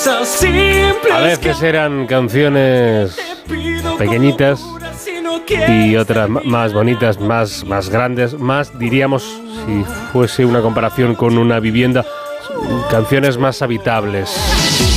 cosas simples. A veces eran canciones pequeñitas y otras más bonitas, más grandes, más, diríamos, si fuese una comparación con una vivienda, canciones más habitables.